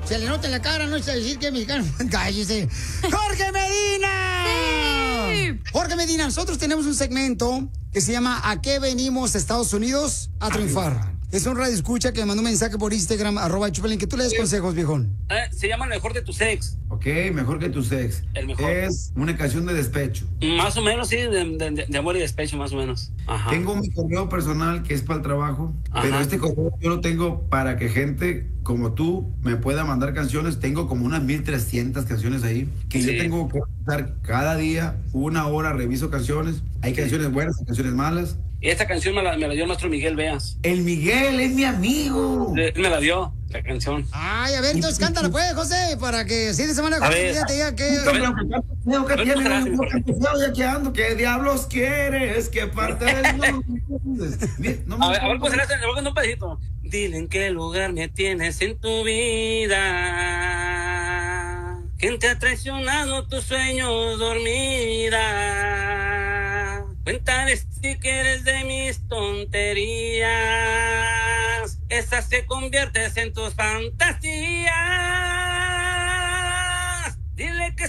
Se le nota en la cara, no sé decir que es mexicano. Cállese. ¡Jorge Medina! Sí. Jorge Medina, nosotros tenemos un segmento que se llama ¿A qué venimos a Estados Unidos a triunfar? Es un radioescucha que me mandó un mensaje por Instagram, @Chupelín, que tú le des consejos, viejón. Se llama Mejor que tu sex. Ok, Mejor que tu sex. El mejor. Es una canción de despecho. Más o menos, sí, de amor y despecho, más o menos. Ajá. Tengo mi correo personal que es para el trabajo, pero este correo yo lo tengo para que gente como tú me pueda mandar canciones. Tengo como unas 1300 canciones ahí, que yo tengo que estar cada día, 1 hora, reviso canciones. Hay canciones buenas, hay canciones malas. Y esta canción me la dio el maestro Miguel Veas. El Miguel es mi amigo. Él me la dio, la canción. Ay, a ver, entonces cántala pues, José, para que si de semana José te diga que... ¿Qué diablos quieres? ¿Qué parte del mundo? A ver, pues en un pedacito. Dile en qué lugar me tienes en tu vida. ¿Quién te ha traicionado tus sueños dormida? Cuéntale si quieres de mis tonterías. Esas se conviertes en tus fantasías. Dile que